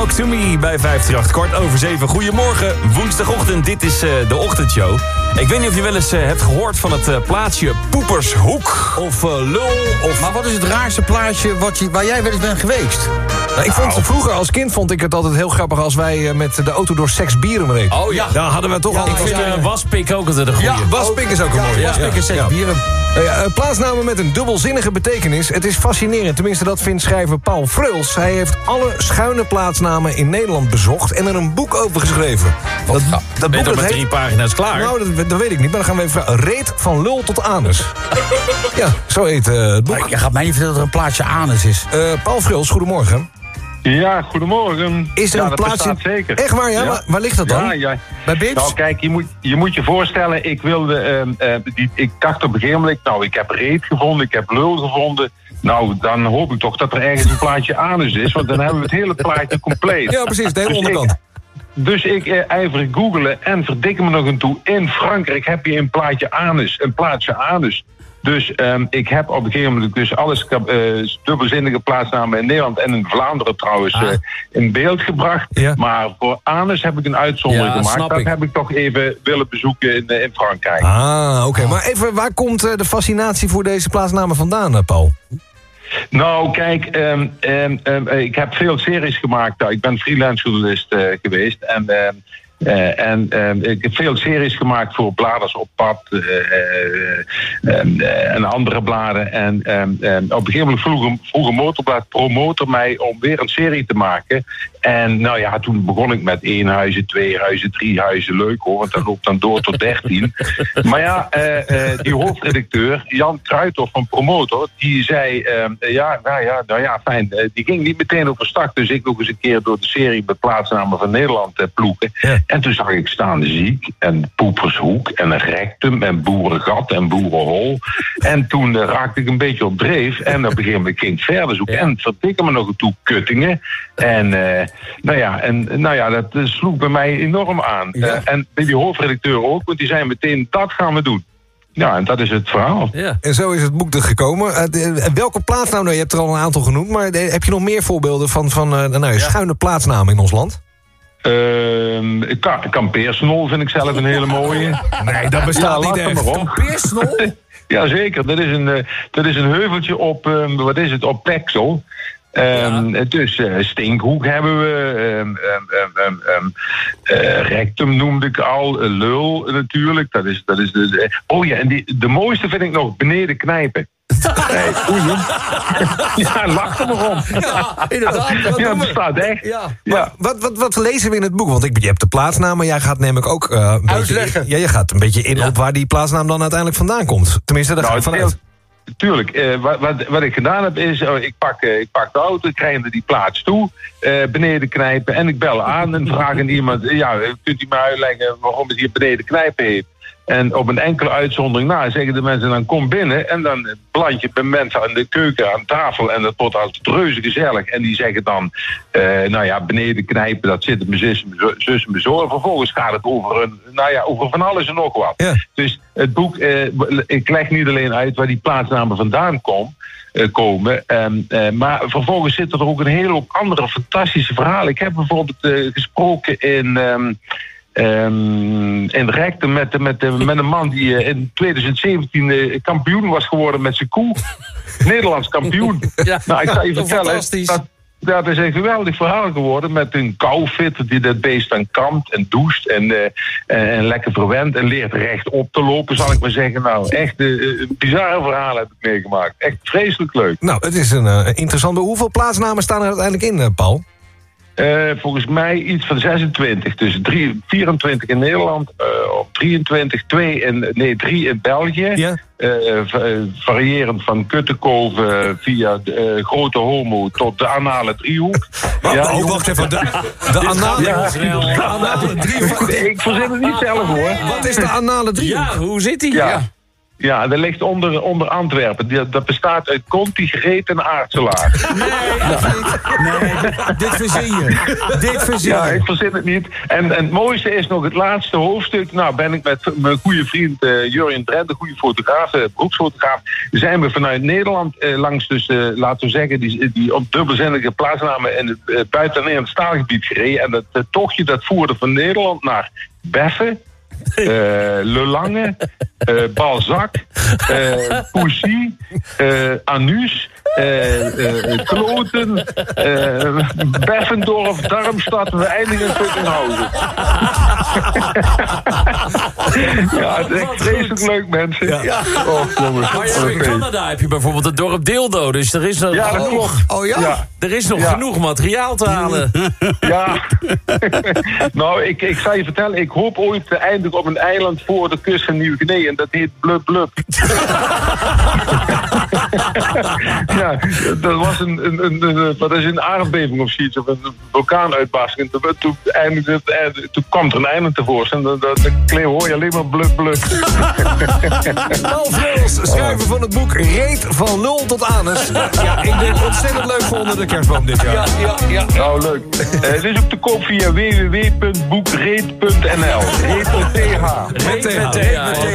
Talk to Me bij 538, 6:15. Goedemorgen, woensdagochtend, dit is de ochtendshow. Ik weet niet of je wel eens hebt gehoord van het plaatsje Poepershoek of Lul of... Maar wat is het raarste plaatsje waar jij wel eens bent geweest? Nou, ik vond vroeger als kind vond ik het altijd heel grappig als wij met de auto door Seksbieren reden. Oh ja. Daar hadden we toch al... Ik vind Waspik ook altijd een goeie. Ja, Waspik is ook een mooie. Waspik en Seksbieren. Plaatsnamen met een dubbelzinnige betekenis. Het is fascinerend, tenminste dat vindt schrijver Paul Fruls. Hij heeft alle schuine plaatsnamen in Nederland bezocht en er een boek over geschreven. Dat boek dat met 3 pagina's klaar. Nou, dat weet ik niet, maar dan gaan we even vragen. Reet van lul tot anus. Ja, zo heet het boek. Maar je gaat mij niet vertellen dat er een plaatsje anus is. Paul Fruls, goedemorgen. Ja, goedemorgen. Is er een dat plaatsje... bestaat zeker. Echt waar, ja? Ja. Waar ligt dat dan? Ja. Bij Bips? Nou kijk, je moet je voorstellen, ik dacht op een gegeven moment, nou ik heb reet gevonden, ik heb lul gevonden. Nou, dan hoop ik toch dat er ergens een plaatje anus is, want dan hebben we het hele plaatje compleet. Ja, precies, de hele onderkant. Dus ik ijverig googelen en verdikken me nog een toe. In Frankrijk heb je een plaatsje anus. Dus ik heb op een gegeven moment dus alles dubbelzinnige plaatsnamen in Nederland en in Vlaanderen trouwens in beeld gebracht. Ja. Maar voor anus heb ik een uitzondering gemaakt. Dat heb ik toch even willen bezoeken in Frankrijk. Oké. Maar even, waar komt de fascinatie voor deze plaatsnamen vandaan, Paul? Nou, kijk, ik heb veel series gemaakt. Ik ben freelance journalist geweest. En ik heb veel series gemaakt voor Bladers op Pad en andere bladen. En op een gegeven moment vroeg een motorblad promotor mij om weer een serie te maken. En nou ja, toen begon ik met 1 huizen, 2 huizen, 3 huizen. Leuk hoor, want dat loopt dan door tot 13. Maar ja, die hoofdredacteur, Jan Kruithoff van Promotor, die zei, fijn. Die ging niet meteen over stak. Dus ik nog eens een keer door de serie met plaatsnamen van Nederland ploegen. Ja. En toen zag ik Staande Ziek en Poepershoek en een Rectum en Boerengat en Boerenhol. En toen raakte ik een beetje op dreef. En op een gegeven moment ging ik verder zoeken. En verdikken me nog een toe Kuttingen. En dat sloeg bij mij enorm aan. Ja. En bij die hoofdredacteur ook, want die zei meteen, dat gaan we doen. Ja, en dat is het verhaal. Ja. En zo is het boek er gekomen. Welke plaatsnaam, nou, je hebt er al een aantal genoemd, maar heb je nog meer voorbeelden van schuine plaatsnamen in ons land? Kampeersnol vind ik zelf een hele mooie. Nee, dat bestaat niet echt. Kampeersnol? Jazeker, dat is een heuveltje op, op Texel. Dus Stinkhoek hebben we, Rectum noemde ik al, Lul natuurlijk. Dat is en de mooiste vind ik nog Beneden Knijpen. Ja, lach er maar om. Ja, inderdaad. Ja, het bestaat echt. Ja. Wat lezen we in het boek? Want je hebt de plaatsnaam, maar jij gaat namelijk ook uitleggen. Je gaat een beetje in op waar die plaatsnaam dan uiteindelijk vandaan komt. Tenminste, daar ga ik vanuit. Tuurlijk, wat ik gedaan heb is, ik pak de auto, ik krijg die plaats toe, Beneden Knijpen, en ik bel aan en vraag aan iemand, kunt u mij uitleggen waarom het hier Beneden Knijpen heet? En op een enkele uitzondering na zeggen de mensen dan kom binnen en dan beland je bij mensen aan de keuken aan tafel en dat wordt altijd reuze gezellig. En die zeggen dan, Beneden Knijpen, dat zitten mijn zus en mijn zo. En vervolgens gaat het over van alles en nog wat. Ja. Dus het boek, ik leg niet alleen uit waar die plaatsnamen vandaan komen. Maar vervolgens zitten er ook een hele hoop andere fantastische verhalen. Ik heb bijvoorbeeld gesproken in Rectum met een man die in 2017 kampioen was geworden met zijn koe. Nederlands kampioen. Ja, nou, ik zal je vertellen, dat is een geweldig verhaal geworden met een koufitter die dat beest dan kampt en doucht en lekker verwendt en leert recht op te lopen, zal ik maar zeggen. Nou, echt een bizarre verhaal heb ik meegemaakt. Echt vreselijk leuk. Nou, het is een interessante. Hoeveel plaatsnamen staan er uiteindelijk in, Paul? Volgens mij iets van 26. Dus 24 in Nederland, op 23, 3 in België. Ja. Variërend van Kuttenkoven via de Grote Homo tot de anale driehoek. Wacht even, de anale driehoek. Ik verzin het niet zelf hoor. Wat is de anale driehoek? Ja, hoe zit die? Ja. Ja, dat ligt onder Antwerpen. Dat bestaat uit Conti, Greet en Aartselaar. Nee, dit verzin je. Ja, ik verzin het niet. En het mooiste is nog het laatste hoofdstuk. Nou, ben ik met mijn goede vriend Jurjen Drent, een goede fotograaf, beroepsfotograaf, zijn we vanuit Nederland langs dus, laten we zeggen, die op dubbelzinnige plaatsnamen in het buiten staalgebied gereden. En dat tochtje dat voerde van Nederland naar Beffen, Le Lange, Balzac, Poussy, Anus, Kloten, Beffendorf, Darmstad, we eindigen in Puttenhausen. Ja, het is echt vreselijk leuk, mensen. Ja. Oh, jongens. Maar ja, in Canada heb je bijvoorbeeld het dorp Dildo, dus er is nog, Ja, dat klopt. Oh ja? Ja. er is nog genoeg materiaal te halen. Ja. Nou, ik zou je vertellen, ik hoop ooit te eindigen op een eiland voor de kust van Nieuw-Guinea en dat heet Blub Blub. Ja, dat was een aardbeving of zoiets, of een vulkaanuitbarsting. Toen kwam er een eiland tevoorschijn en dan hoor je alleen maar Blub Blub. Paul Fruls, schrijver van het boek Reet van Lul tot Anus. Ja, ik denk ontzettend leuk voor onder de kerstboom dit jaar. Ja. Nou, leuk. Het is ook te koop via www.boekreet.nl. Reet met TH. Met TH.